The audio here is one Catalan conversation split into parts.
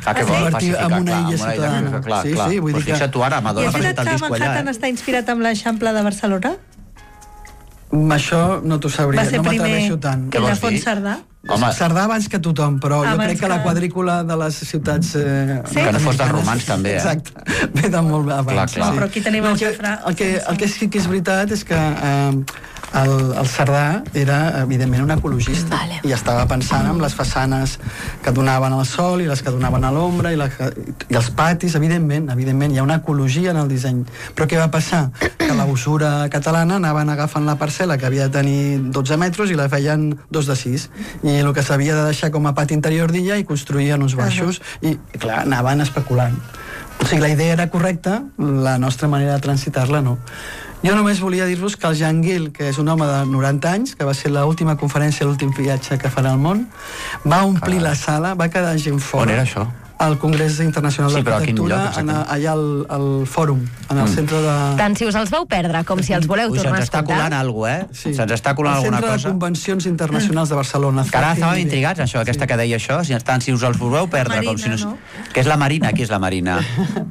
que vol convertir en una illa ciutadana. Clar. Sí, vull dir que... Fixa't tu ara, Madonna I és veritat que Manhattan està inspirat amb l'Eixample de Barcelona? Això no t'ho sabria, no m'atreveixo tant. Què vols dir? Cerdà? Cerdà abans que tothom, però jo crec que la quadrícula de les ciutats... Que no fos dels romans, també, eh? Exacte, ve de molt abans. Clar. Però aquí tenim el Jofre. El que sí que és veritat és que el Cerdà era, evidentment, un ecologista i estava pensant en les façanes que donaven al sol i les que donaven a l'ombra i els patis, evidentment, hi ha una ecologia en el disseny. Però què va passar? Que la usura catalana anaven agafant la parcel·la que havia de tenir 12 metres i la feien 2 de 6, i el que s'havia de deixar com a pati interior d'illa i construïen uns baixos i, clar, anaven especulant. O sigui, la idea era correcta, la nostra manera de transitar-la no. Jo només volia dir-vos que el Jean Guil, que és un home de 90 anys, que va ser l'última conferència, l'últim viatge que farà al món, va omplir la sala, va quedar gent fora. On era això? Al Congrés Internacional d'Arquitectura, allà al Fòrum, en el centre de... Tant si us els vau perdre com si els voleu tornar a escoltar. Se'ns està colant alguna cosa, eh? Se'ns està colant alguna cosa. El Centre de Convencions Internacionals de Barcelona. Que ara estàvem intrigats, això, aquesta que deia això, tant si us els voleu perdre com si no... Què és la Marina? Qui és la Marina?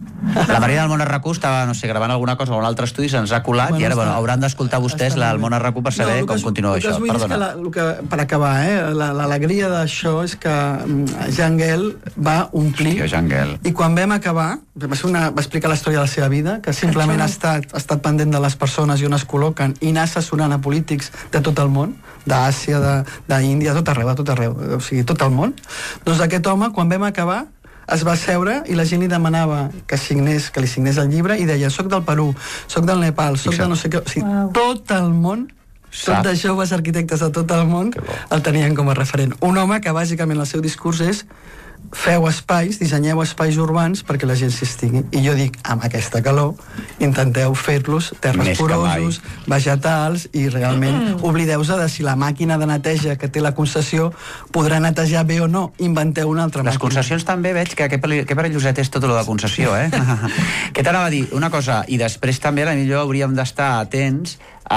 La Marina del Món RQ estava, no sé, gravant alguna cosa a un altre estudi, se'ns ha colat i ara hauran d'escoltar vostès el Món RQ per saber com continua això. Perdona. Per acabar, l'alegria d'això és que Jean Guil va omplir. I quan vam acabar, va explicar la història de la seva vida, que simplement ha estat pendent de les persones i on es col·loquen i anar assessorant a polítics de tot el món, d'Àsia, d'Índia, de tot arreu, o sigui, tot el món. Doncs aquest home, quan vam acabar, es va seure i la gent li demanava que li signés el llibre i deia, soc del Perú, soc del Nepal, soc de no sé què... O sigui, tot el món, tot de joves arquitectes de tot el món el tenien com a referent. Un home que bàsicament el seu discurs és feu espais, dissenyeu espais urbans perquè la gent s'hi estigui. I jo dic, amb aquesta calor, intenteu fer-los terres porosos, vegetals, i realment oblideu-se de si la màquina de neteja que té la concessió podrà netejar bé o no. Inventeu una altra màquina. Les concessions també veig que perilloset és tot allò de concessió, eh? Què t'anava a dir? Una cosa, i després també potser hauríem d'estar atents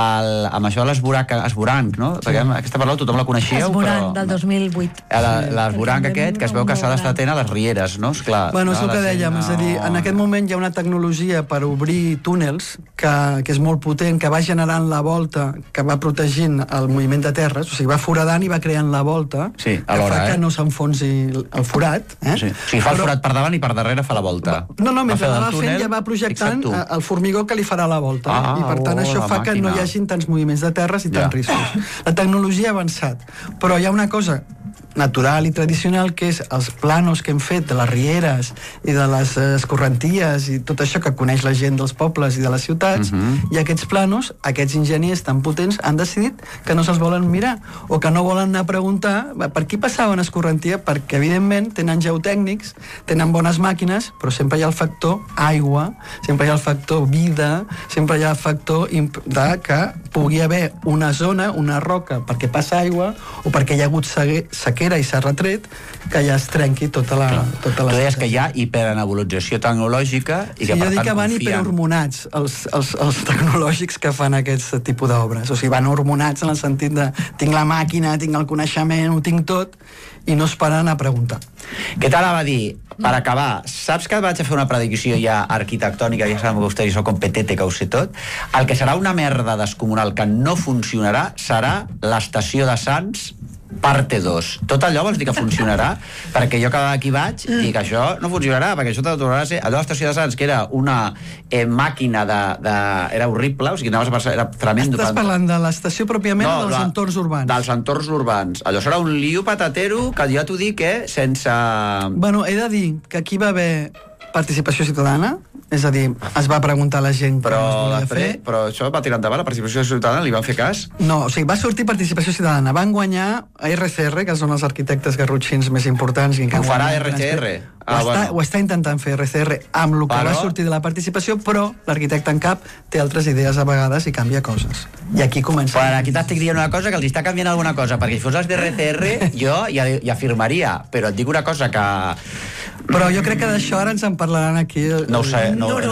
amb això de l'esvoranc, no? Perquè aquesta paraula tothom la coneixíeu, Esvoranc, del 2008. L'esvoranc aquest, que es veu que s'ha d'estar atent a les rieres, no? Bueno, és el que dèiem, és a dir, en aquest moment hi ha una tecnologia per obrir túnels que és molt potent, que va generant la volta, que va protegint el moviment de terres, o sigui, va foradant i va creant la volta, que fa que no s'enfonsi el forat. O sigui, fa el forat per davant i per darrere fa la volta. No, mentre la va fent ja va projectant el formigó que li farà la volta, i per tant això fa que no hi hagi tants moviments de terres i tants riscos. La tecnologia ha avançat, però hi ha una cosa natural i tradicional que és els planos que hem fet de les rieres i de les escorrenties i tot això que coneix la gent dels pobles i de les ciutats, i aquests planos, aquests enginyers tan potents han decidit que no se'ls volen mirar o que no volen anar a preguntar per qui passava una escorrentia, perquè evidentment tenen geotècnics, tenen bones màquines, però sempre hi ha el factor aigua, sempre hi ha el factor vida, sempre hi ha el factor de que pugui haver una zona, una roca perquè passa aigua o perquè hi ha hagut sequera i s'ha retret, que ja es trenqui tota la... Tu deies que hi ha hiperenabolització tecnològica i que per tant confien... Jo dic que van hiperhormonats els tecnològics que fan aquest tipus d'obres, o sigui, van hormonats en el sentit de tinc la màquina, tinc el coneixement, ho tinc tot, i no es paren a preguntar. Què t'anava a dir? Per acabar, saps que vaig a fer una predicció ja arquitectònica, ja sabem que vostè sou competente, que ho sé tot. El que serà una merda descomunal que no funcionarà serà l'estació de Sants parte 2. Tot allò vols dir que funcionarà? Perquè jo cada aquí vaig i que això no funcionarà, perquè això tornarà a ser allò de l'estació de Sants, que era una màquina era horrible, o sigui, anaves a passar, era tremendo. Estàs parlant de l'estació pròpiament o dels entorns urbans? Dels entorns urbans. Allò serà un lío patatero que jo t'ho dic, sense... Bueno, he de dir que aquí va haver participació ciutadana, és a dir, es va preguntar a la gent què es volia fer. Però això va tirar endavant, la participació ciutadana, li van fer cas? No, o sigui, va sortir participació ciutadana. Van guanyar a RCR, que són els arquitectes garrotxins més importants. Ho farà RCR? Ho està intentant fer RCR amb el que va sortir de la participació, però l'arquitecte en cap té altres idees a vegades i canvia coses. I aquí comença... Però aquí t'estic dient una cosa, que els està canviant alguna cosa, perquè si fos els d'RCR jo ja firmaria, però et dic una cosa que Però jo crec que d'això ara ens en parlaran aquí. No ho sé,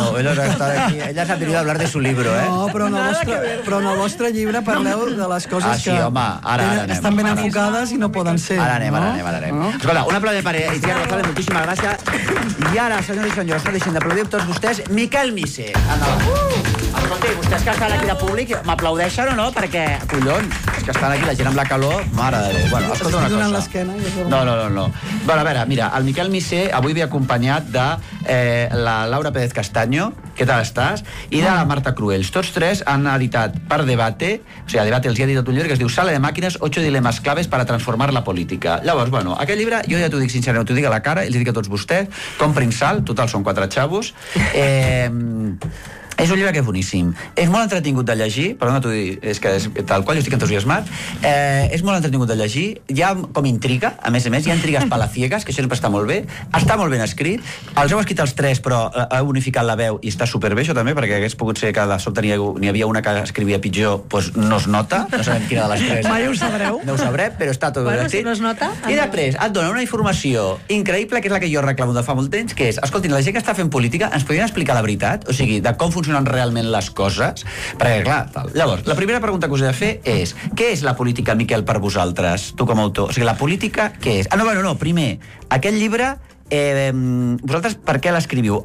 ella s'ha venido a hablar de su libro, eh? No, però en el vostre llibre parleu de les coses sí, home, ara estan ben enfocades i no poden ser. Ara anem. Escolta, un aplaudiment per Itziar González, moltíssima gràcia. I ara, senyors i senyores, no deixen d'aplaudir tots vostès, Miquel Missé. Escolti, vostès que estan aquí de públic, m'aplaudeixen o no? Perquè, collons, és que estan aquí la gent amb la calor, mare de Déu. Bueno, escolta una cosa. No. Bueno, a veure, mira, el Miquel Missé avui ve acompanyat de la Laura Pérez Castaño, què tal estàs? I de la Marta Cruells. Tots tres han editat per Debate, o sigui, Debate els ha editat un llibre que es diu Sala de Màquines, 8 dilemes claves para transformar la política. Llavors, bueno, aquest llibre, jo ja t'ho dic sincerament, t'ho dic a la cara, els dic a tots vostès, comprin sal, total són 4 xavos. És un llibre que és boníssim. És molt entretingut de llegir, perdona, t'ho dic, és que és tal qual, jo estic entusiasmat. És molt entretingut de llegir, hi ha com intriga, a més, hi ha intrigues palaciegues, que això sempre està molt bé, està molt ben escrit, els heu escrit els tres, però heu unificat la veu i està superbé, això també, perquè hagués pogut ser que de sobte n'hi havia una que escrivia pitjor, doncs no es nota, no sabem quina de les tres. Mai ho sabreu. No ho sabrem, però està tot bueno, divertit. Si no es nota... I després et dona una informació increïble, que és la que jo reclamo de fa molt temps, que és, escoltin, la gent que està fent política ens podrien explicar la veritat, o sigui, de com funcionen realment les coses, perquè clar, tal. Llavors, la primera pregunta que us he de fer és, què és la política, Miquel, per vosaltres, tu com a autor? O sigui, la política, què és? No, primer, aquest llibre, vosaltres per què l'escriviu?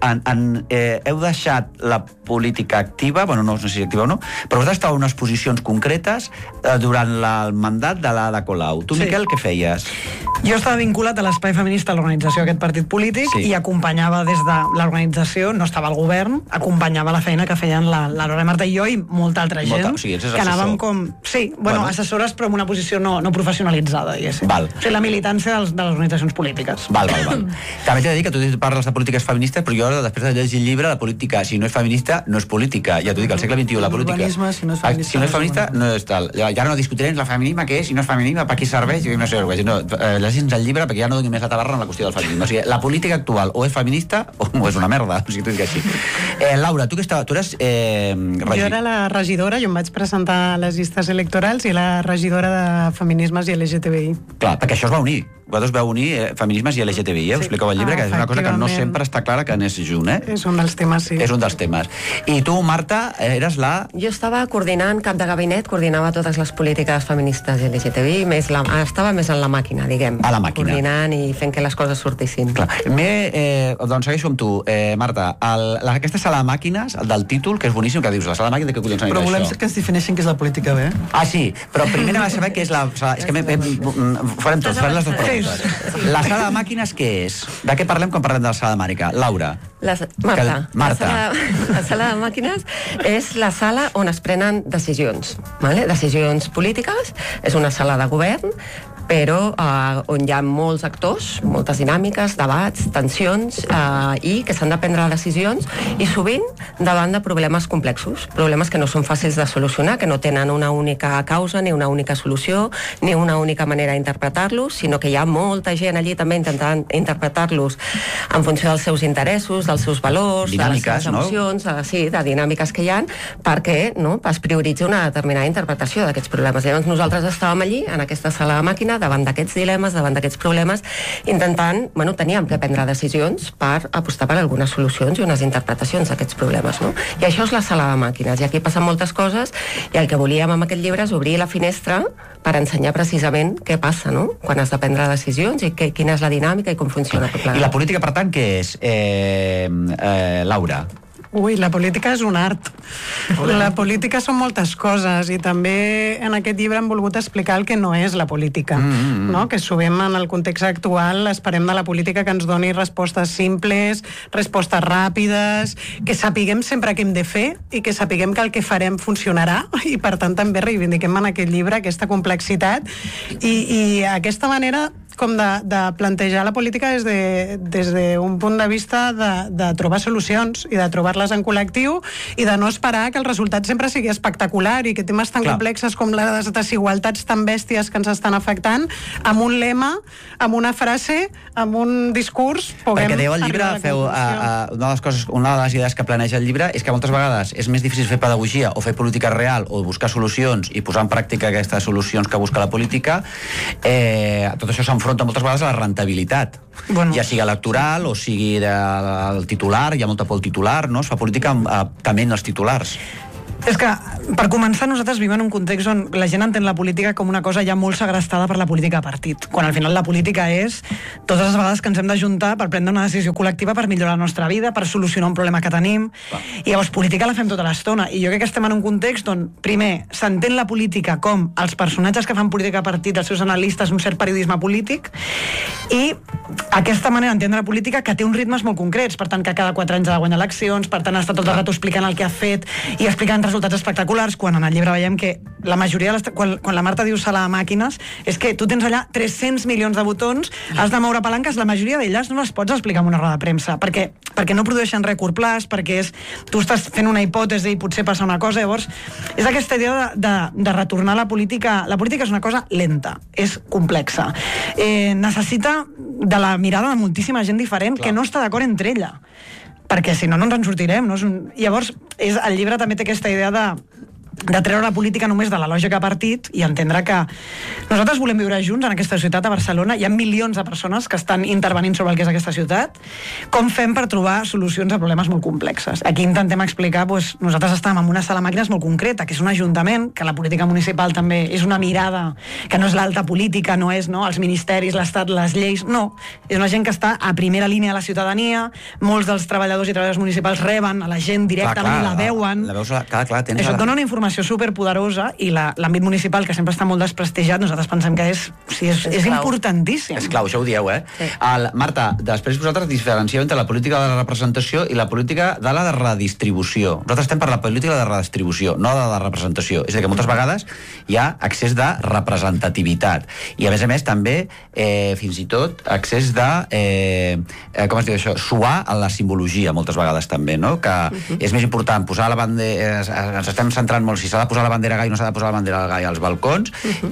Heu deixat la política activa, bueno, no sé si activa o no, però vosaltres estàveu en unes posicions concretes durant el mandat de l'Ada Colau. Tu, Miquel, què feies? Jo estava vinculat a l'espai feminista a l'organització d'aquest partit polític i acompanyava des de l'organització, no estava al govern, acompanyava la feina que feien la Laura i Marta i jo i molta altra gent, que anàvem com... Sí, bueno, assessores però en una posició no professionalitzada, diguéssim. O sigui, la militància de les organitzacions polítiques. Val. També t'he de dir que tu parles de polítiques feministes, però jo després de llegir el llibre, la política, si no és feminista, no és política. Ja t'ho dic, al segle XXI, la política... Si no és feminista, no és tal. Ja no discutirem la feminisme, què és, si no és feminisme, per qui serveix, no sé, llegint el llibre perquè ja no doni més la tabarra en la qüestió del feminisme. O sigui, la política actual o és feminista o és una merda, o sigui, t'ho dic així. Laura, tu eres... Jo era la regidora, jo em vaig presentar a les llistes electorals i la regidora de feminismes i LGTBI. Clar, perquè això es va unir. Vosaltres vau unir feminismes i LGTBI, ho expliqueu al llibre, que és una cosa que no sempre està clara que anés junt, És un dels temes, sí. És un dels temes. I tu, Marta, eres la... Jo estava coordinant, cap de gabinet, coordinava totes les polítiques feministes i LGTBI, estava més en la màquina, diguem. A la màquina. Coordinant i fent que les coses sortissin. Clar. Doncs segueixo amb tu, Marta. Aquesta sala de màquines, el del títol, que és boníssim, que dius, la sala de màquines, de què collons anirà això? Però volem que ens defineixin què és la política bé. Ah, sí, però primer hem de saber què és la... És que farem tots, farem les dues preguntes. La sala de màquines què és? De què parlem quan parlem de la sala de màquina? Laura. Marta. La sala de màquines és la sala on es prenen decisions, decisions polítiques, és una sala de govern, però on hi ha molts actors, moltes dinàmiques, debats, tensions, i que s'han de prendre decisions, i sovint davant de problemes complexos, problemes que no són fàcils de solucionar, que no tenen una única causa, ni una única solució, ni una única manera d'interpretar-los, sinó que hi ha molta gent allí també intentant interpretar-los en funció dels seus interessos, dels seus valors, dinàmiques, de les seves emocions, de dinàmiques que hi ha, perquè es prioritza una determinada interpretació d'aquests problemes. Llavors nosaltres estàvem allí, en aquesta sala de màquina, davant d'aquests dilemes, davant d'aquests problemes, intentant, teníem que prendre decisions per apostar per algunes solucions i unes interpretacions d'aquests problemes, no? I això és la sala de màquines, i aquí passen moltes coses, i el que volíem amb aquest llibre és obrir la finestra per ensenyar precisament què passa, no?, quan has de prendre decisions i quina és la dinàmica i com funciona. I la política, per tant, què és? Laura. Ui, la política és un art. La política són moltes coses i també en aquest llibre hem volgut explicar el que no és la política, no? Que sovint en el context actual esperem de la política que ens doni respostes simples, respostes ràpides, que sapiguem sempre què hem de fer i que sapiguem que el que farem funcionarà, i per tant també reivindiquem en aquest llibre aquesta complexitat i aquesta manera com de plantejar la política des d'un punt de vista de trobar solucions i de trobar-les en col·lectiu i de no esperar que el resultat sempre sigui espectacular i que temes tan complexes com les desigualtats tan bèsties que ens estan afectant, amb un lema, amb una frase, amb un discurs, puguem perquè dèieu al llibre, una de les idees que planeja el llibre és que moltes vegades és més difícil fer pedagogia o fer política real o buscar solucions i posar en pràctica aquestes solucions que busca la política. Tot això s'enfoca s'enfronta moltes vegades a la rentabilitat. Ja sigui electoral o sigui el titular, hi ha molta por al titular, no? Es fa política tement els titulars. És que, per començar, nosaltres vivim en un context on la gent entén la política com una cosa ja molt segrestada per la política de partit, quan al final la política és totes les vegades que ens hem d'ajuntar per prendre una decisió col·lectiva per millorar la nostra vida, per solucionar un problema que tenim, i llavors política la fem tota l'estona, i jo crec que estem en un context on, primer, s'entén la política com els personatges que fan política de partit, els seus analistes, un cert periodisme polític, i aquesta manera d'entendre la política que té uns ritmes molt concrets, per tant que cada 4 anys ha de guanyar eleccions, per tant està tot el rato explicant el que ha fet i explicant resultats espectaculars, quan en el llibre veiem que la majoria de quan la Marta diu sala de màquines, és que tu tens allà 300 milions de botons, has de moure palanques, la majoria d'elles no les pots explicar en una roda de premsa, perquè no produeixen res a curt plaç, perquè tu estàs fent una hipòtesi i potser passa una cosa, llavors és aquesta idea de retornar a la política. La política és una cosa lenta, és complexa, necessita de la mirada de moltíssima gent diferent que no està d'acord entre ella, perquè si no, no ens en sortirem, no? Llavors, el llibre també té aquesta idea de treure la política només de la lògica partit i entendre que nosaltres volem viure junts en aquesta ciutat, a Barcelona. Hi ha milions de persones que estan intervenint sobre el que és aquesta ciutat. Com fem per trobar solucions a problemes molt complexes? Aquí intentem explicar, nosaltres estàvem en una sala de màquines molt concreta, que és un ajuntament, que la política municipal també és una mirada, que no és l'alta política, no és els ministeris, l'Estat, les lleis, no. És una gent que està a primera línia de la ciutadania, molts dels treballadors i treballadores municipals reben a la gent directament i la veuen. Això et dona una informació superpoderosa i l'àmbit municipal, que sempre està molt desprestigiat, nosaltres pensem que és importantíssim. És clau, això ho dieu, Sí. Marta, després vosaltres diferencieu entre la política de la representació i la política de la redistribució. Nosaltres estem per la política de redistribució, no de la representació. És a dir, que moltes vegades hi ha accés de representativitat. I, a més, també, fins i tot, accés de, com es diu això, suar a la simbologia, moltes vegades també, no? Que és més important posar la bandera... Ens estem centrant molt si s'ha de posar la bandera gai o no s'ha de posar la bandera gai als balcons,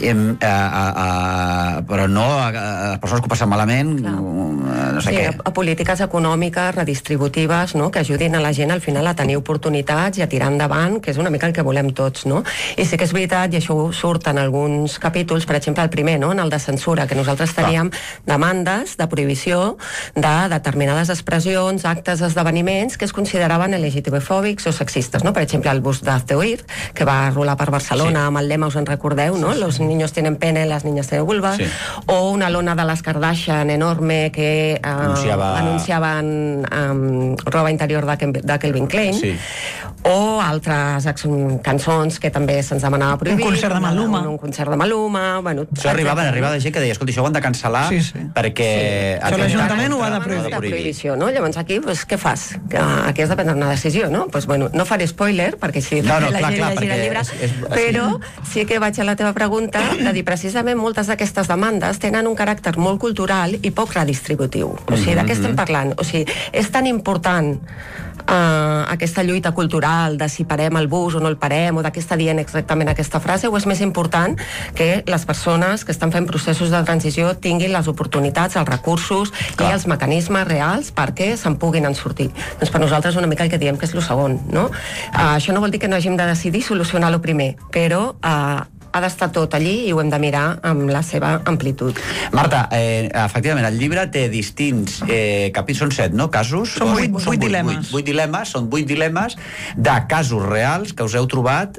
però no a les persones que ho passen malament, no sé què. A polítiques econòmiques, redistributives, no? Que ajudin a la gent al final a tenir oportunitats i a tirar endavant, que és una mica el que volem tots, no? I sí que és veritat, i això surt en alguns capítols, per exemple el primer, no? En el de censura, que nosaltres teníem demandes de prohibició de determinades expressions, actes, esdeveniments que es consideraven LGTB-fòbics o sexistes, no? Per exemple, el bus d'Hazte Oír, que va rolar per Barcelona amb el lema, us en recordeu, no? Los niños tienen pene, las niñas tienen vulva, o una lona de les Kardashian enorme que anunciaven roba interior de Calvin Klein, o altres cançons que també se'ns demanava prohibir, un concert de Maluma, bueno, això arribava gent que deia, escolta, això ho han de cancel·lar perquè l'Ajuntament ho ha de prohibir. Llavors aquí, què fas? Aquí has de prendre una decisió, no? No faré spoiler, perquè si la gent llegir el llibre, però sí que vaig a la teva pregunta de dir, precisament moltes d'aquestes demandes tenen un caràcter molt cultural i poc redistributiu. O sigui, de què estem parlant? O sigui, és tan important aquesta lluita cultural de si parem el bus o no el parem, o de què està dient exactament aquesta frase, o és més important que les persones que estan fent processos de transició tinguin les oportunitats, els recursos i els mecanismes reals perquè se'n puguin en sortir. Doncs per nosaltres una mica el que diem que és el segon, no? Això no vol dir que no hàgim de decidir solucionar el primer, però ha d'estar tot allí i ho hem de mirar amb la seva amplitud. Marta, efectivament, el llibre té distints capítols, són 7, no? Casos? Són 8 dilemes. 8 dilemes, són 8 dilemes de casos reals que us heu trobat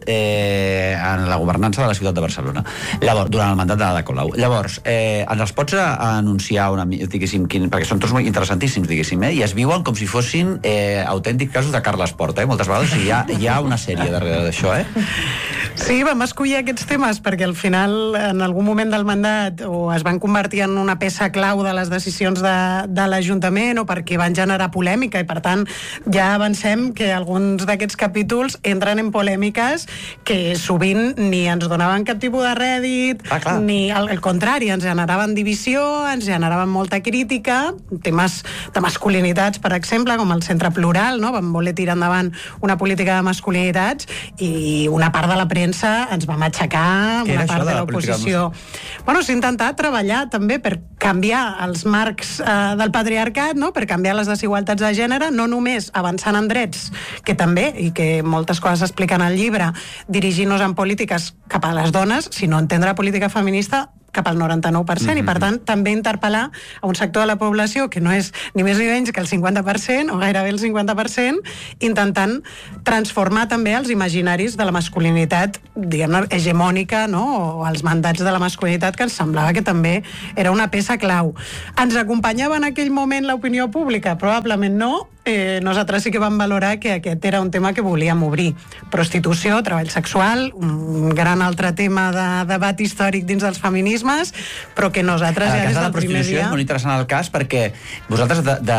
en la governança de la ciutat de Barcelona, llavors, durant el mandat de l'Ada Colau. Llavors, ens els pots anunciar una mica, diguéssim, perquè són tots molt interessantíssims, diguéssim, i es viuen com si fossin autèntics casos de Carles Porta, moltes vegades hi ha una sèrie darrere d'això, Sí, vam escollir aquests temes perquè al final, en algun moment del mandat, o es van convertir en una peça clau de les decisions de l'Ajuntament, o perquè van generar polèmica, i per tant ja avancem que alguns d'aquests capítols entren en polèmiques que sovint ni ens donaven cap tipus de rèdit, ni al contrari, ens generaven divisió, ens generaven molta crítica, temes de masculinitats, per exemple, com el Centre Plural, no? Vam voler tirar endavant una política de masculinitats i una part de la premsa ens va matxacar, una part de l'oposició. S'ha intentat treballar també per canviar els marcs del patriarcat, no? Per canviar les desigualtats de gènere, no només avançant en drets, que també, i que moltes coses s'expliquen al llibre, dirigint-nos en polítiques cap a les dones, sinó entendre la política feminista cap al 99%, i per tant també interpel·lar a un sector de la població que no és ni més ni menys que el 50%, o gairebé el 50%, intentant transformar també els imaginaris de la masculinitat, diguem-ne, hegemònica, no? O els mandats de la masculinitat, que ens semblava que també era una peça clau. Ens acompanyava en aquell moment l'opinió pública? Probablement no. Nosaltres sí que vam valorar que aquest era un tema que volíem obrir. Prostitució, treball sexual, un gran altre tema de debat històric dins dels feminismes, però que nosaltres ja des del primer dia... És molt interessant el cas perquè vosaltres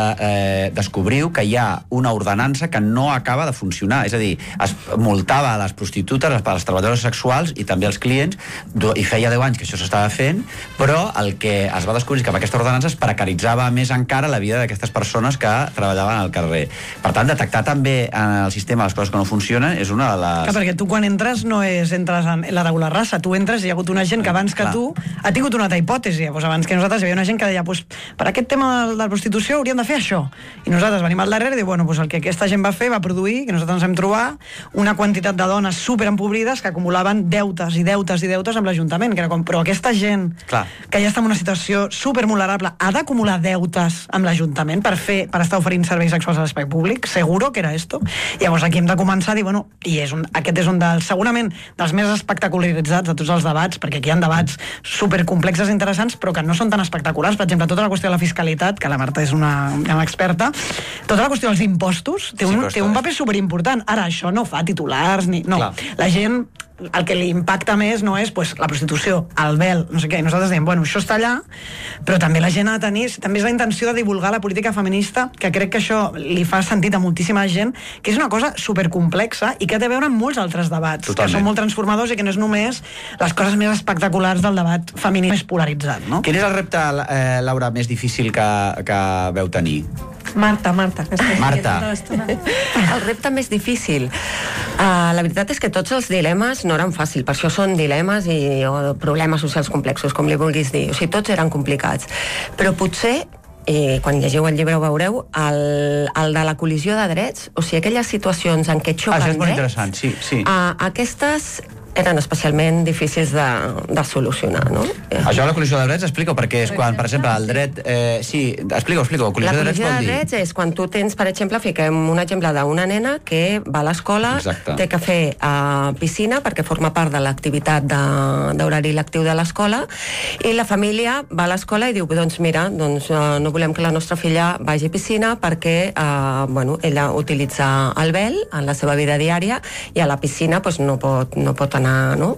descobriu que hi ha una ordenança que no acaba de funcionar, és a dir, es multava a les prostitutes, a les treballadores sexuals i també als clients, i feia 10 anys que això s'estava fent, però el que es va descobrir és que amb aquesta ordenança es precaritzava més encara la vida d'aquestes persones que treballaven al carrer. Per tant, detectar també en el sistema les coses que no funcionen és una de les... Clar, perquè tu quan entres no entres en la regular raça, tu entres i hi ha hagut una gent que abans que tu ha tingut una altra hipòtesi, doncs abans que nosaltres hi havia una gent que deia, doncs, per aquest tema de la prostitució hauríem de fer això, i nosaltres venim al darrere i diu, bueno, doncs el que aquesta gent va fer va produir, que nosaltres ens hem trobat una quantitat de dones superempobrides que acumulaven deutes i deutes i deutes amb l'Ajuntament, que era com, però aquesta gent que ja està en una situació supervulnerable ha d'acumular deutes amb l'Ajuntament per estar oferint serveis sexuals a l'espai públic, seguro que era esto. Llavors aquí hem de començar a dir, bueno, i aquest és un dels, segurament, dels més espectacularitzats de tots els debats, perquè aquí hi ha debats supercomplexes i interessants, però que no són tan espectaculars. Per exemple, tota la qüestió de la fiscalitat, que la Marta és una experta, tota la qüestió dels impostos té un paper superimportant. Ara, això no fa titulars, no. La gent, el que li impacta més no és la prostitució, el vel, no sé què, i nosaltres diem, bueno, això està allà, però també la gent ha de tenir, també és la intenció de divulgar la política feminista, que crec que això li fa sentit a moltíssima gent, que és una cosa supercomplexa i que té a veure amb molts altres debats, que són molt transformadors i que no és només les coses més espectaculars del debat femení més polaritzat, no? Quin és el repte, Laura, més difícil que veu tenir? Marta. El repte més difícil. La veritat és que tots els dilemes no eren fàcils, per això són dilemes o problemes socials complexos, com li vulguis dir. O sigui, tots eren complicats. Però potser, quan llegiu el llibre ho veureu, el de la col·lisió de drets, o sigui, aquelles situacions en què xoquen drets... Això és molt interessant, sí. Aquestes eren especialment difícils de solucionar, no? Això de la col·lisió de drets, explica-ho, perquè és quan, per exemple, el dret... Sí, explica-ho, col·lisió de drets vol dir... La col·lisió de drets és quan tu tens, per exemple, fiquem un exemple d'una nena que va a l'escola, té que fer piscina perquè forma part de l'activitat d'horari lectiu de l'escola, i la família va a l'escola i diu, doncs mira, no volem que la nostra filla vagi a piscina perquè ella utilitza el vel en la seva vida diària i a la piscina no pot anar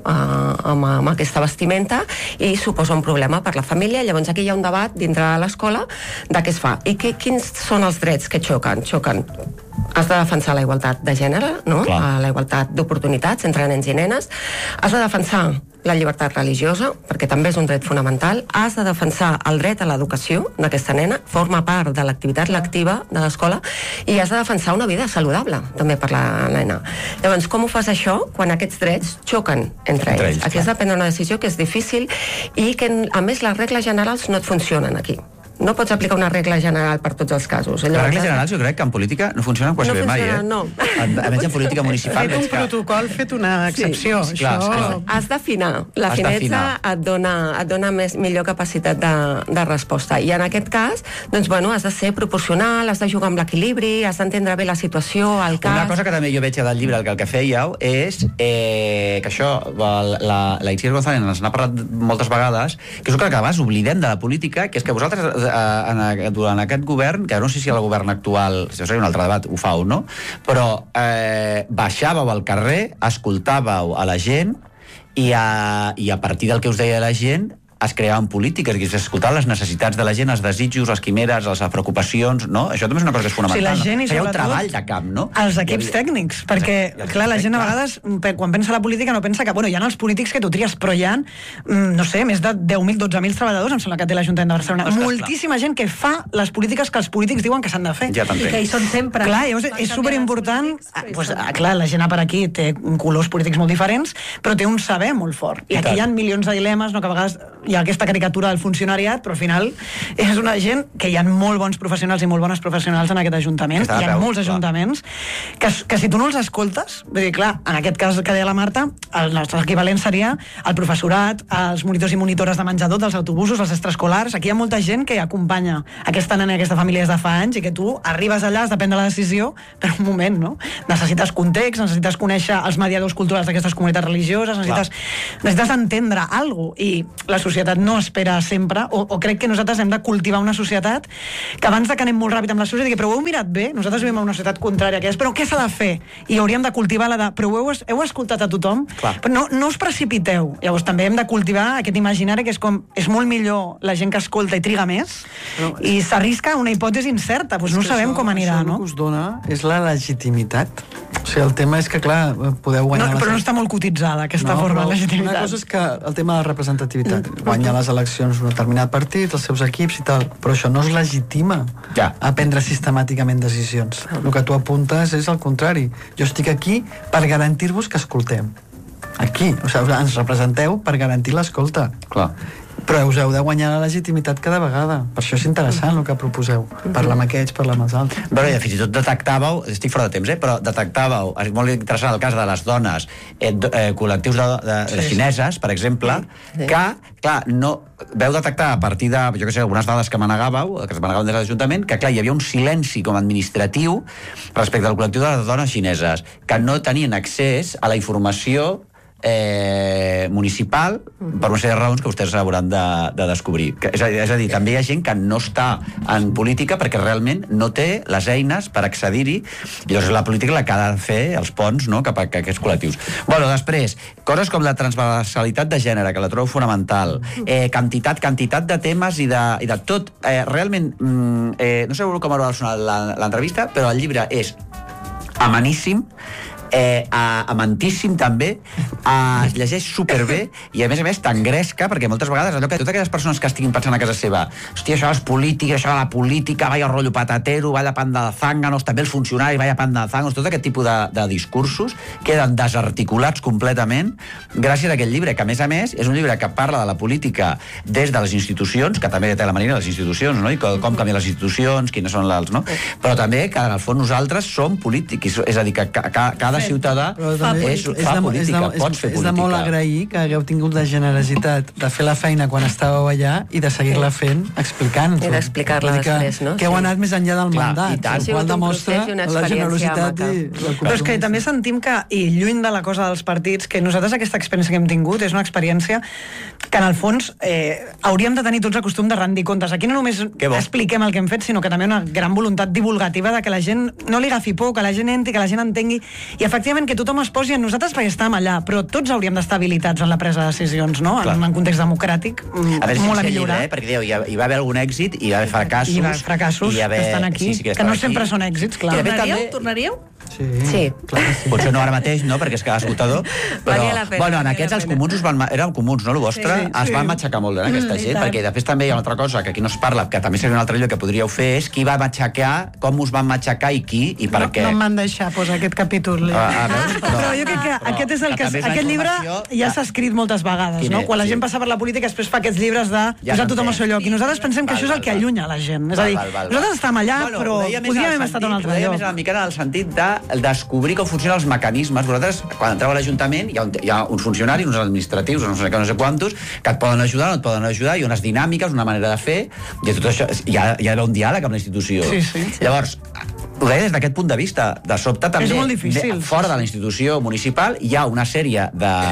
amb aquesta vestimenta i suposa un problema per la família. Llavors aquí hi ha un debat dintre de l'escola de què es fa. I quins són els drets que xoquen? Has de defensar la igualtat de gènere, no? La igualtat d'oportunitats entre nens i nenes. Has de defensar la llibertat religiosa, perquè també és un dret fonamental. Has de defensar el dret a l'educació d'aquesta nena, forma part de l'activitat lectiva de l'escola, i has de defensar una vida saludable, també per la nena. Llavors, com ho fas això quan aquests drets xoquen entre ells? Aquí has de prendre una decisió que és difícil i que, a més, les regles generals no et funcionen aquí. No pots aplicar una regla general per tots els casos. Les regles generals jo crec que en política no funcionen quasi bé mai, No. A més en política municipal... Fet un protocol, fet una excepció. Has d'afinar. La finesa et dona millor capacitat de resposta. I en aquest cas, has de ser proporcional, has de jugar amb l'equilibri, has d'entendre bé la situació, el cas... Una cosa que també jo veig del llibre, el que fèieu, és que això, la Itziar González ens n'ha parlat moltes vegades, que és el que a vegades oblidem de la política, que és que vosaltres durant aquest govern, que no sé si el govern actual, això seria un altre debat, ho fa o no, però baixàveu al carrer, escoltàveu a la gent i a partir del que us deia la gent es creaven polítiques, que s'escoltaven les necessitats de la gent, els desitjos, les quimeres, les preocupacions, no? Això també és una cosa que és fonamental. Sí, la gent i sobretot treball de camp, no? Els equips tècnics, perquè, clar, la gent a vegades, quan pensa la política, no pensa que, hi ha els polítics que tu tries, però hi ha, no sé, més de 10.000, 12.000 treballadors, em sembla que té l'Ajuntament de Barcelona. Moltíssima gent que fa les polítiques que els polítics diuen que s'han de fer. I que hi són sempre. Clar, és superimportant. Clar, la gent per aquí té colors polítics molt diferents, però té un saber molt fort. I aquí hi ha milions de dilemes, que a vegades hi ha aquesta caricatura del funcionariat, però al final és una gent que hi ha molt bons professionals i molt bones professionals en aquest ajuntament, hi ha molts ajuntaments que si tu no els escoltes, vull dir, clar, en aquest cas que deia la Marta, el nostre equivalent seria el professorat, els monitors i monitores de menjador dels autobusos, els extraescolars. Aquí hi ha molta gent que acompanya aquesta nena i aquesta família des de fa anys i que tu arribes allà, has de prendre la decisió per un moment, no? Necessites context, necessites conèixer els mediadors culturals d'aquestes comunitats religioses, necessites entendre alguna cosa, i la societat no espera sempre, o crec que nosaltres hem de cultivar una societat que abans de que anem molt ràpid amb la societat, però ho heu mirat bé, nosaltres vivim en una societat contrària que és, però què s'ha de fer? I hauríem de cultivar la de, però heu escoltat a tothom? Però no us precipiteu. Llavors també hem de cultivar aquest imaginari que és com, és molt millor la gent que escolta i triga més, i s'arrisca una hipòtesi incerta, doncs no sabem com anirà, no? Això el que us dona és la legitimitat. O sigui, el tema és que, clar, podeu guanyar... Però no està molt cotitzada, aquesta forma de legitimitat. Una cosa és que el tema de la representativitat, guanyar les eleccions un determinat partit, els seus equips i tal, però això no es legitima a prendre sistemàticament decisions. El que tu apuntes és el contrari. Jo estic aquí per garantir-vos que escoltem. Aquí, o sigui, ens representeu per garantir l'escolta. Clar. Però us heu de guanyar la legitimitat cada vegada. Per això és interessant el que proposeu. Parlar amb aquests, parlar amb els altres. Però ja, fins i tot detectàveu, estic fora de temps, però detectàveu, és molt interessant el cas de les dones, col·lectius de xineses, per exemple, que, clar, no veu detectar a partir de, jo què sé, algunes dades que manegàveu, que es manegaven des de l'Ajuntament, que, clar, hi havia un silenci com administratiu respecte al col·lectiu de les dones xineses, que no tenien accés a la informació municipal per una sèrie de raons que vostès hauran de descobrir. És a dir, també hi ha gent que no està en política perquè realment no té les eines per accedir-hi, i llavors és la política la que ha de fer els ponts, no?, cap a aquests col·lectius. Bueno, després, coses com la transversalitat de gènere, que la trobo fonamental, quantitat de temes i de tot. Realment, no sé com haurà sonat l'entrevista, però el llibre és ameníssim, amantíssim també, es llegeix superbé i a més t'engresca, perquè moltes vegades allò que totes aquelles persones que estiguin pensant a casa seva, hòstia, això és política, això de la política, vaya rotllo patatero, vaya panda de zánganos, també el funcionari, vaya panda de zánganos, tot aquest tipus de discursos queden desarticulats completament gràcies a aquest llibre, que a més és un llibre que parla de la política des de les institucions, que també té la manera de les institucions, no?, i com canvien les institucions, quines són les, no?, però també que en el fons nosaltres som polítics, és a dir, que cada ciutadà fa política, pots fer política. És de molt agrair que hagueu tingut la generositat de fer la feina quan estàveu allà i de seguir-la fent explicant-ho. I d'explicar-la després, no? Que heu anat més enllà del mandat, el qual demostra la generositat i el compromís. Però és que també sentim que, i lluny de la cosa dels partits, que nosaltres aquesta experiència que hem tingut és una experiència que en el fons hauríem de tenir tots el costum de rendir comptes. Aquí no només expliquem el que hem fet, sinó que també una gran voluntat divulgativa de que la gent no li agafi por, que la gent entri, que la gent entengui, i efectivament que tothom es posi en nosaltres perquè estàvem allà, però tots hauríem d'estar habilitats en la presa de decisions, no? En un context democràtic, molt a millorar. Perquè hi va haver algun èxit, i hi va haver fracassos. I hi va haver fracassos que estan aquí, que no sempre són èxits, clar. Tornaríeu? Sí. Potser no ara mateix, no?, perquè és que esgotador, però, bueno, en aquests els comuns eren comuns, no?, el vostre, es van matxacar molt en aquesta gent, perquè després també hi ha una altra cosa que aquí no es parla, que també seria un altre lloc que podríeu fer, és qui va matxacar, com us van matxacar i qui, i per què. No em van deixar posar aquest capítol. Però jo crec que aquest és el que... Aquest llibre ja s'ha escrit moltes vegades, no? Quan la gent passa per la política, després fa aquests llibres de posar tothom al seu lloc, i nosaltres pensem que això és el que allunya la gent. És a dir, nosaltres estem allà, però podríem haver estat a un altre lloc. Ho deia més en el sentit de descobrir com funcionen els mecanismes. Vosaltres, quan entreu a l'Ajuntament, hi ha uns funcionaris, uns administratius, no sé quantos, que et poden ajudar, no et poden ajudar, hi ha unes dinàmiques, una manera de fer, i tot això, hi ha d'haver un diàleg amb la institució. Llavors, ho deia des d'aquest punt de vista. De sobte també, fora de la institució municipal, hi ha una sèrie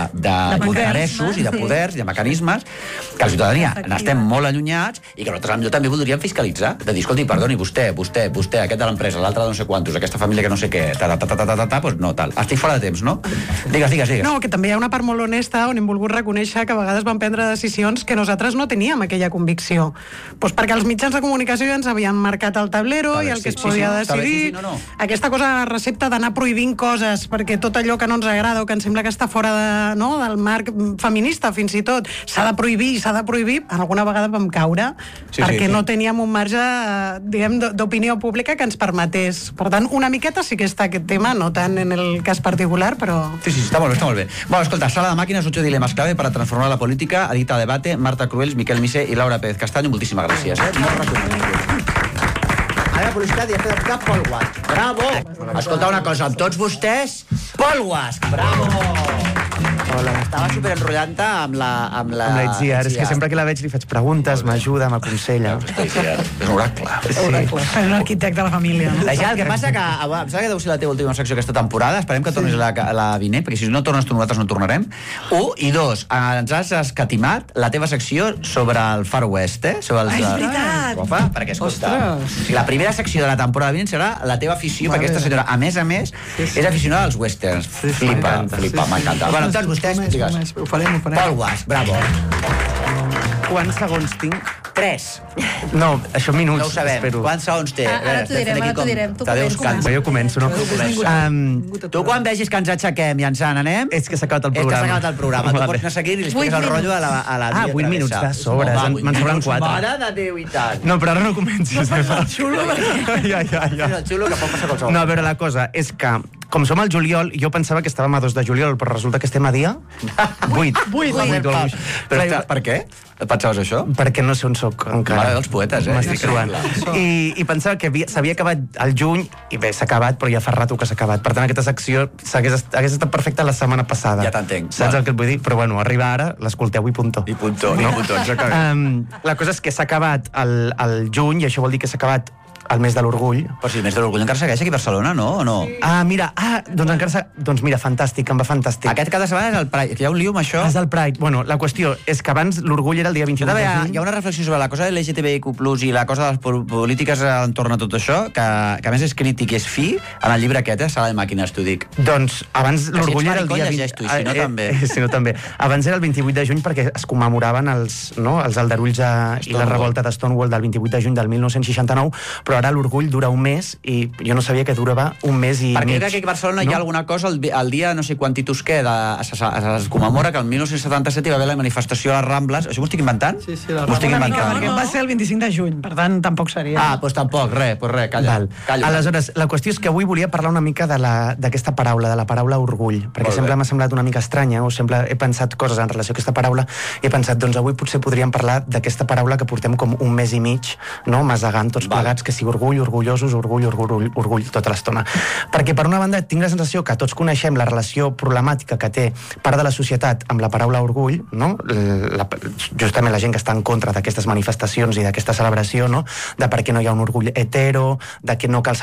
d'interessos i de poders i de mecanismes que la ciutadania n'estem molt allunyats i que nosaltres també voldríem fiscalitzar, de dir, escolti, perdoni, vostè, aquest de l'empresa, l'altre de no sé quantos, aquesta família que no sé què, doncs no, tal. Estic fora de temps, no? Digues. No, que també hi ha una part molt honesta on hem volgut reconèixer que a vegades vam prendre decisions que nosaltres no teníem aquella convicció. Doncs perquè els mitjans de comunicació ja ens havien marcat el tablero i el que es podia decidir dir aquesta cosa, recepta d'anar prohibint coses perquè tot allò que no ens agrada o que ens sembla que està fora del marc feminista, fins i tot, s'ha de prohibir, alguna vegada vam caure perquè no teníem un marge, diguem, d'opinió pública que ens permetés. Per tant, una miqueta sí que està aquest tema, no tant en el cas particular, però... Sí, està molt bé. Bueno, escolta, Sala de Màquines, 8 dilemas clave para transformar la política, Edita Debate, Marta Cruels, Miquel Misé i Laura Pérez Castaño. Moltíssimes gràcies. Molt recomanable. Ara la publicitat i després de Paul Guasc. Bravo! Escolta una cosa, amb tots vostès, Paul Guasc. Bravo! Hola. Estava superenrotllant amb la Itziar. És que sempre que la veig li faig preguntes, m'ajuda, m'aconsella. És un oracle. És un arquitecte de la família. El que passa que em sembla que deu ser la teva última secció aquesta temporada. Esperem que tornis la vinent, perquè si no tornes tu, nosaltres no tornarem. 1, i 2, ens has escatimat la teva secció sobre el Far West, sobre els... És veritat! Opa, perquè, escolta, la primera secció de la temporada vinent serà la teva afició, perquè aquesta senyora, a més, és aficionada als westerns. Flipa, m'encanta. Bueno, doncs vostès, digues. Ho farem. Paul Guasc, bravo. Quants segons tinc? 3. No, això minuts. No ho sabem. Espero. Quants segons té? Ara t'ho direm. Jo començo, no? Tu quan vegis que ens aixequem i ens n'anem... És que s'ha acabat el programa. És que s'ha acabat el programa. Tu pots anar seguint i li expliques el rotllo a la Via 8 minuts de sobres. Me'n sobren 4. Mare de Déu i tant. No, però ara no comencis. No fas el xulo. És el xulo que pot passar qualsevol. No, a veure, la cosa és que, com som al juliol, jo pensava que estàvem a 2 de juliol, però resulta que estem a dia 8. 8. Però per què? Pensaves això? Perquè no sé on soc encara. Mare dels poetes, M'estic trobant. I pensava que s'havia acabat el juny, i bé, s'ha acabat, però ja fa rato que s'ha acabat. Per tant, aquesta secció hagués estat perfecta la setmana passada. Ja t'entenc. Saps el que et vull dir? Però bueno, arriba ara, l'escolteu i puntó. I puntó, exactament. La cosa és que s'ha acabat el juny, i això vol dir que s'ha acabat el mes de l'orgull. Però si el mes de l'orgull encara segueix aquí a Barcelona, no? O no? Doncs mira, fantàstic, em va fantàstic. Aquest cada setmana és el Pride, que hi ha un lío amb això. És el Pride. Bueno, la qüestió és que abans l'orgull era el dia 28 de juny. Hi ha una reflexió sobre la cosa de l'LGTBIQ+, i la cosa de les polítiques entorn a tot això, que a més és crític i és fi, en el llibre aquest, Sala de Màquines, t'ho dic. Doncs abans l'orgull era el dia... Tu, si no també. Si no també. Abans era el 28 de juny perquè es commemoraven els aldarulls i la revolta de Stonewall del 28 de juny del 1969, però ara l'orgull dura un mes i jo no sabia que durava un mes i mig. Perquè crec que aquí a Barcelona hi ha alguna cosa, el dia no sé quantitus què, es commemora que el 1977 hi va haver la manifestació a les Rambles. Això m'ho estic inventant? Sí, m'ho estic inventant. Perquè va ser el 25 de juny, per tant, tampoc seria... Doncs tampoc, res, calla. Aleshores, la qüestió és que avui volia parlar una mica d'aquesta paraula, de la paraula orgull, perquè sempre m'ha semblat una mica estranya, o sempre he pensat coses en relació a aquesta paraula, i he pensat, doncs avui potser podríem parlar d'aquesta paraula que portem com un mes i mig, no?, masegant tots plegats, que si orgullosos, orgull tota l'estona. Perquè, per una banda, tinc la sensació que tots coneixem la relació problemàtica que té part de la societat amb la paraula orgull, no? Justament la gent que està en contra d'aquestes manifestacions i d'aquesta celebració, no? De per què no hi ha un orgull hetero, de que no cal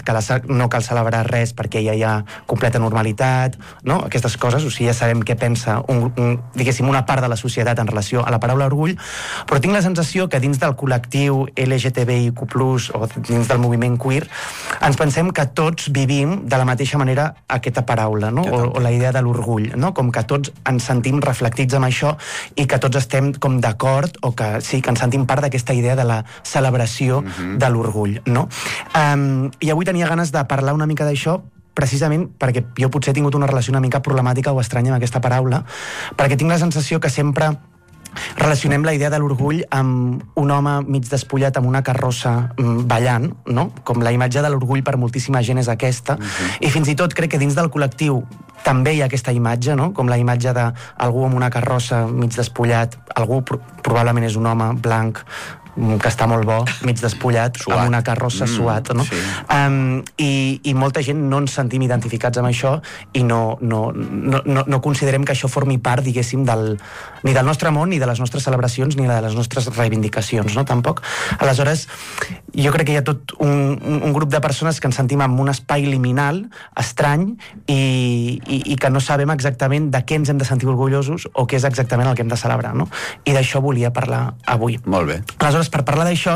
celebrar res perquè ja hi ha completa normalitat, no? Aquestes coses, o sigui, ja sabem què pensa diguéssim, una part de la societat en relació a la paraula orgull, però tinc la sensació que dins del col·lectiu LGTBIQ+, o dins del moviment queer, ens pensem que tots vivim de la mateixa manera aquesta paraula, no? O la idea de l'orgull, no? Com que tots ens sentim reflectits amb això i que tots estem com d'acord, o que sí, que ens sentim part d'aquesta idea de la celebració de l'orgull, no? I avui tenia ganes de parlar una mica d'això, precisament perquè jo potser he tingut una relació una mica problemàtica o estranya amb aquesta paraula, perquè tinc la sensació que sempre relacionem la idea de l'orgull amb un home mig despullat amb una carrossa ballant, no? Com la imatge de l'orgull per moltíssima gent és aquesta, i fins i tot crec que dins del col·lectiu també hi ha aquesta imatge, no? Com la imatge d'algú amb una carrossa mig despullat, algú probablement és un home blanc que està molt bo, mig despullat, suat, amb una carrossa suat, no? Sí. I molta gent no ens sentim identificats amb això i no considerem que això formi part, diguéssim, ni del nostre món, ni de les nostres celebracions, ni de les nostres reivindicacions, no? Tampoc. Aleshores, jo crec que hi ha tot un grup de persones que ens sentim en un espai liminal, estrany, i que no sabem exactament de què ens hem de sentir orgullosos o què és exactament el que hem de celebrar, no? I d'això volia parlar avui. Molt bé. Aleshores, per parlar d'això,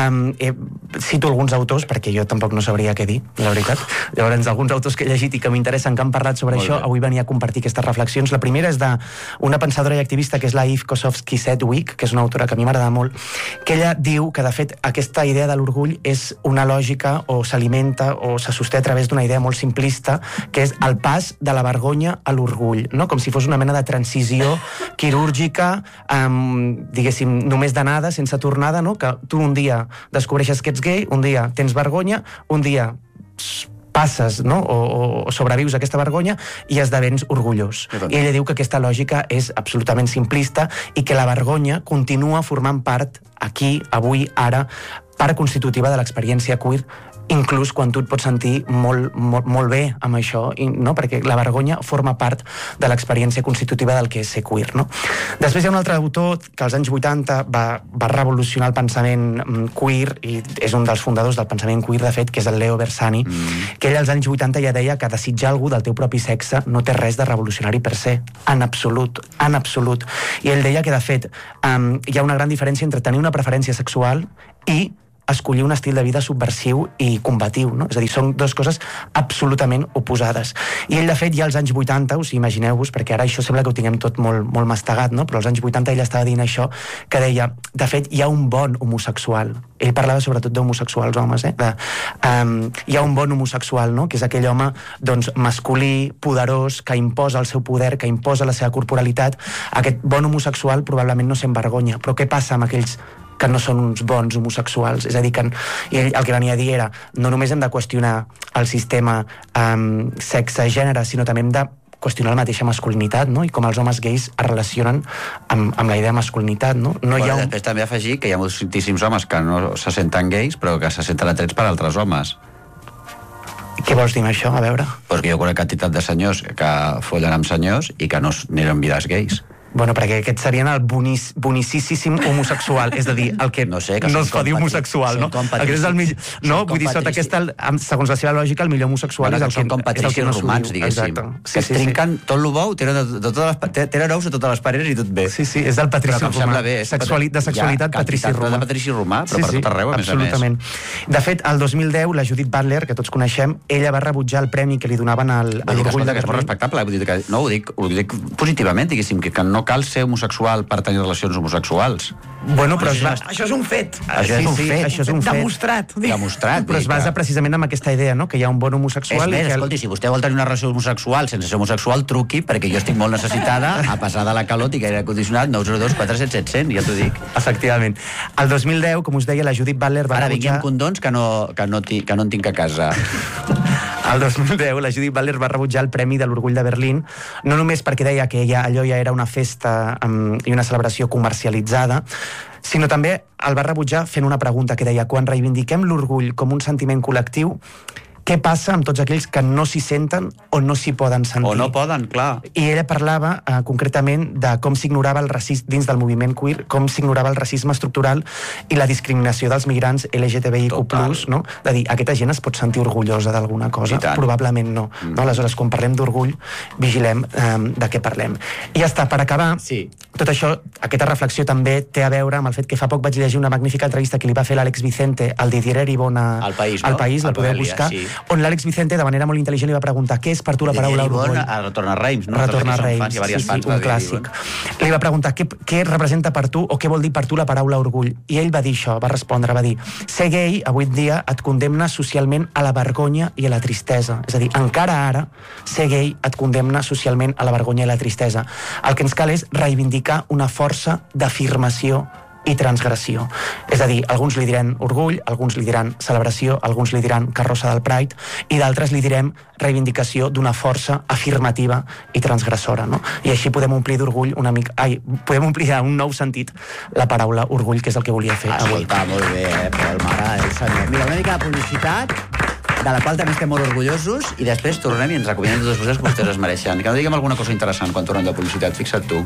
cito alguns autors, perquè jo tampoc no sabria què dir, la veritat. Llavors, alguns autors que he llegit i que m'interessen, que han parlat sobre això, avui venia a compartir aquestes reflexions. La primera és d'una pensadora i activista que és la Eve Kosofsky-Sedgwick, que és una autora que a mi m'agrada molt, que ella diu que, de fet, aquesta idea de l'orgull és una lògica o s'alimenta o se sosté a través d'una idea molt simplista, que és el pas de la vergonya a l'orgull, no? Com si fos una mena de transició quirúrgica, diguéssim, només d'anada, sense tornada, no? Que tu un dia descobreixes que ets gay, un dia tens vergonya, un dia passes, no? o sobrevius a aquesta vergonya i esdevens orgullós. I ella diu que aquesta lògica és absolutament simplista i que la vergonya continua formant part aquí, avui, ara, part constitutiva de l'experiència queer, inclús quan tu et pots sentir molt bé amb això, no? Perquè la vergonya forma part de l'experiència constitutiva del que és ser queer, no? Després hi ha un altre autor que als anys 80 va revolucionar el pensament queer i és un dels fundadors del pensament queer, de fet, que és el Leo Bersani, que ell als anys 80 ja deia que desitjar algú del teu propi sexe no té res de revolucionari per se, en absolut. I ell deia que, de fet, hi ha una gran diferència entre tenir una preferència sexual i escollir un estil de vida subversiu i combatiu, no? És a dir, són dues coses absolutament oposades. I ell, de fet, ja als anys 80, o sigui, imagineu-vos, perquè ara això sembla que ho tinguem tot molt mastegat, no? Però als anys 80 ell estava dient això, que deia, de fet, hi ha un bon homosexual. Ell parlava sobretot d'homosexuals, homes, hi ha un bon homosexual, no? Que és aquell home, doncs, masculí, poderós, que imposa el seu poder, que imposa la seva corporalitat. Aquest bon homosexual probablement no s'envergonya. Però què passa amb aquells que no són uns bons homosexuals? És a dir, que ell el que venia a dir era no només hem de qüestionar el sistema sexe-gènere, sinó també hem de qüestionar la mateixa masculinitat, no? I com els homes gais es relacionen amb la idea de masculinitat, no? Després també afegir que hi ha moltíssims homes que no se senten gais, però que se senten atrets per altres homes. Què vols dir amb això? A veure. Pues que jo conec quantitat de senyors que follen amb senyors i que no eren vides gais. Bueno, perquè aquests serien el bonicíssim homosexual, és a dir, el que no es fa dir homosexual, no? Aquest és el millor... No, vull dir, sota aquesta, segons la seva lògica, el millor homosexual és el que no romans, diguéssim. Que trinquen tot lo bou, tenen ous a totes les pareres i tot bé. Sí, és del patrici romà. De sexualitat patrici romà. De patrici romà, però per tot arreu, a més a més. Absolutament. De fet, el 2010, la Judith Butler, que tots coneixem, ella va rebutjar el premi que li donaven a l'Orgull de Berlín. És molt respectable, no, ho dic positivament, diguéssim, que no cal ser homosexual per tenir relacions homosexuals. Bueno, però això és un fet. Això és un fet. Demostrat. Però es basa precisament en aquesta idea, no? Que hi ha un bon homosexual... És més, escolti, si vostè vol tenir una relació homosexual sense ser homosexual, truqui, perquè jo estic molt necessitada a passar de la calor i aire condicionat 902 47 700, ja t'ho dic. Efectivament. El 2010, com us deia, la Judith Butler va rebutjar... Ara vinguin condons que no en tinc a casa. El 2010, la Judith Butler va rebutjar el Premi de l'Orgull de Berlín, no només perquè deia que allò ja era una festa i una celebració comercialitzada, sinó també el va rebutjar fent una pregunta que deia: quan reivindiquem l'orgull com un sentiment col·lectiu, què passa amb tots aquells que no s'hi senten o no s'hi poden sentir? O no poden, clar. I ella parlava concretament de com s'ignorava el racisme dins del moviment queer, com s'ignorava el racisme estructural i la discriminació dels migrants LGTBIQ+, no? De dir, aquesta gent es pot sentir orgullosa d'alguna cosa? Probablement no. Aleshores, quan parlem d'orgull, vigilem de què parlem. I ja està, per acabar, tot això, aquesta reflexió també té a veure amb el fet que fa poc vaig llegir una magnífica entrevista que li va fer l'Àlex Vicente al Didier Eribon al País, la podeu buscar, on l'Àlex Vicente, de manera molt intel·ligent, li va preguntar què és per tu la paraula orgull. Retorna a Reims, no? Retorna a Reims, un clàssic. Li va preguntar què representa per tu o què vol dir per tu la paraula orgull. I ell va dir això, va respondre, va dir: ser gay avui en dia et condemna socialment a la vergonya i a la tristesa. És a dir, encara ara, ser gay et condemna socialment a la vergonya i la tristesa. El que ens cal és reivindicar una força d'afirmació i transgressió. És a dir, alguns li diran orgull, alguns li diran celebració, alguns li diran carrossa del Pride, i d'altres li direm reivindicació d'una força afirmativa i transgressora, no? I així podem omplir d'orgull una mica... podem omplir un nou sentit la paraula orgull, que és el que volia fer avui. Escolta, molt bé, Pol, m'agrada el senyor. Mira, una mica de publicitat, de la qual també estem molt orgullosos, i després tornem i ens recomanem totes coses que vostès es mereixen. Que no diguem alguna cosa interessant quan tornem de publicitat, fixa't tu.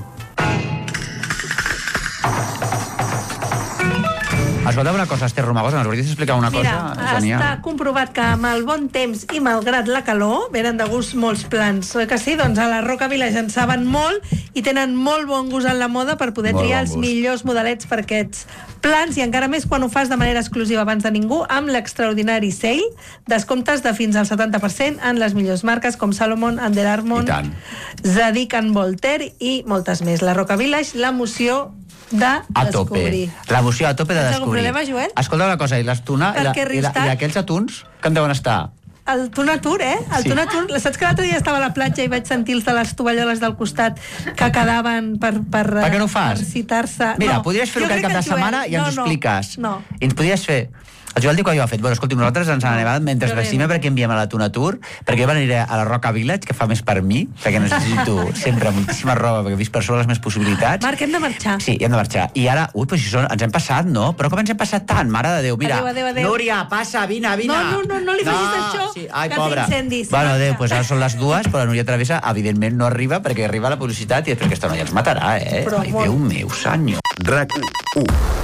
Escolta una cosa, Esther Romagosa, ens hauries d'explicar una cosa genial. Mira, està comprovat que amb el bon temps i malgrat la calor venen de gust molts plans. Que sí? Doncs a la Roca Village en saben molt i tenen molt bon gust en la moda per poder triar els millors modelets per aquests plans, i encara més quan ho fas de manera exclusiva abans de ningú amb l'extraordinari sale, descomptes de fins al 70% en les millors marques com Salomon, Under Armour, Zadig & Voltaire i moltes més. La Roca Village, l'emoció de descobrir. L'emoció a tope de descobrir. problema, Joel? Escolta una cosa, i les tuna Perquè rius tant? i aquells atuns que en deuen estar? El tunatur, El tunatur. Saps que l'altre dia estava a la platja i vaig sentir els de les tovalloles del costat que quedaven per què no ho fas? per citar-se. Mira, podries fer-ho aquest cap de setmana i ens ho expliques. No. I ens podries fer... El Joel diu que ho ha fet. Bueno, escolti, nosaltres ens n'anem mentre vestim perquè enviem a la Tunatur, perquè jo aniré a la Roca Village, que fa més per mi, perquè necessito sempre moltíssima roba, perquè he vist per sobre les meves possibilitats. Marc, hem de marxar. Sí, hem de marxar. I ara, però si ens hem passat, no? Però com ens hem passat tant? Mare de Déu, mira. Adéu. Núria, passa, vine. No li facis això, sí. Ai, que pobra. t'incendis. Bueno, adéu, doncs ara són les 2, però la Núria Travessa, evidentment, no arriba, perquè arriba la publicitat i després aquesta noia ens matarà, Però ai, Déu meu, senyor. RAC1.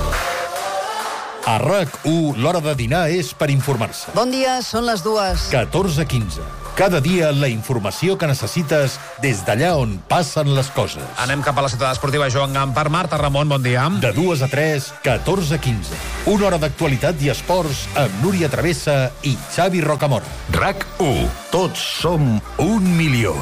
A RAC1, l'hora de dinar és per informar-se. Bon dia, són les 2. 14:15. Cada dia la informació que necessites des d'allà on passen les coses. Anem cap a la ciutat esportiva Joan Gampar. Marta Ramon, bon dia. De 2 a 3, 14:15. Una hora d'actualitat i esports amb Núria Travessa i Xavi Rocamora. RAC1. Tots som 1 milió.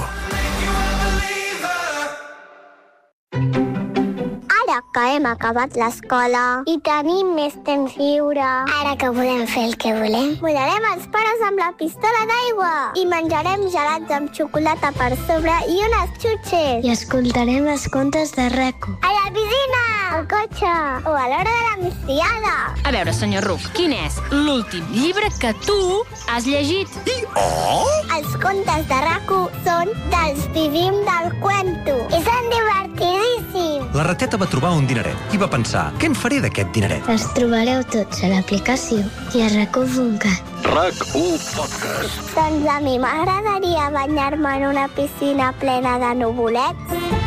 Ara que hem acabat l'escola i tenim més temps lliure, ara que podem fer el que volem, volarem els pares amb la pistola d'aigua i menjarem gelats amb xocolata per sobre i unes xutxes. I escoltarem els contes de Reco. A la piscina, al cotxe o a l'hora de la migdiada. A veure, senyor Ruc, quin és l'últim llibre que tu has llegit? Els contes de Reco són dels Vivim del Cuento i són divertidíssims. La rateta va trobar un dineret i va pensar, què en faré d'aquest dineret? Els trobareu tots a l'aplicació i a RAC1.cat. RAC1 Podcast. Doncs a mi m'agradaria banyar-me en una piscina plena de nuvolets.